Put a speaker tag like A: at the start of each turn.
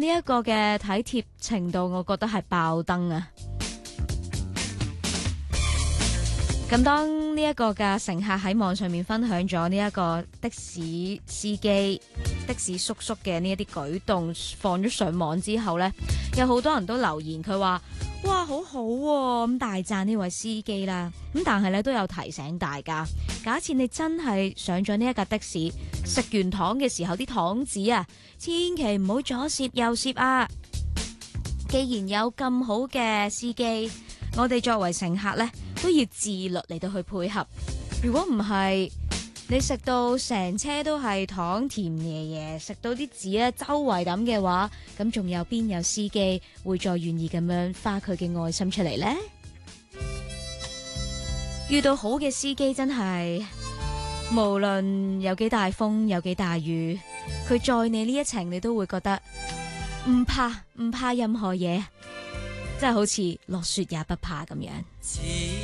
A: 呢一個嘅體貼程度，我覺得係爆燈啊！咁當呢一個嘅乘客喺網上面分享咗呢一個的士司機、的士叔叔嘅呢一啲舉動放咗上網之後呢，有好多人都留言佢話：哇，好好喎，咁大讚呢位司機啦。咁但係咧都有提醒大家，假設你真係上咗呢一架的士，食完糖嘅時候啲糖紙啊，千祈唔好左攝右攝啊！既然有咁好嘅司機，我哋作為乘客呢，都要自律嚟到去配合。如果唔係，你食到成車都係糖，甜爺爺食到啲紙咧周圍抌嘅話，咁仲有邊有司機會再願意咁樣花佢嘅愛心出嚟呢？遇到好嘅司機真係，無論有幾大風有幾大雨，佢載你呢一程，你都會覺得唔怕任何嘢，真係好似落雪也不怕咁樣。